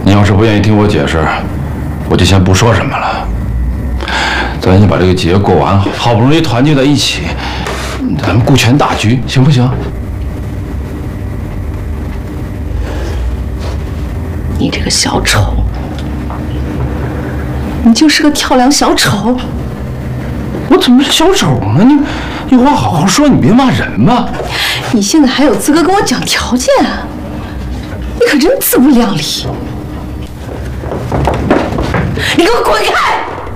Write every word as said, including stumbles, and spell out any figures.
你要是不愿意听我解释，我就先不说什么了。咱先把这个节过完，好不容易团聚在一起，咱们顾全大局，行不行？ 你这个小丑，你就是个跳梁小丑。 我怎么是小丑呢？你有话好好说，你别骂人嘛。 你现在还有资格跟我讲条件？你可真自不量力！你给我滚开！